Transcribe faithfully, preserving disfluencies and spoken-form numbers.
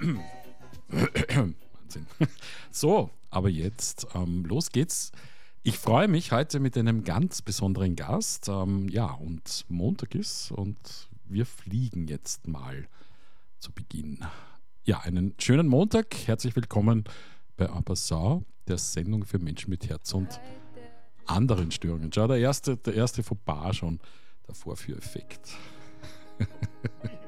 Wahnsinn. So, aber jetzt ähm, los geht's. Ich freue mich heute mit einem ganz besonderen Gast. Ähm, ja, und Montag ist und wir fliegen jetzt mal zu Beginn. Ja, einen schönen Montag. Herzlich willkommen bei Abassau, der Sendung für Menschen mit Herz und anderen Störungen. Schau, der erste, der erste Fauxpas schon, der Vorführeffekt.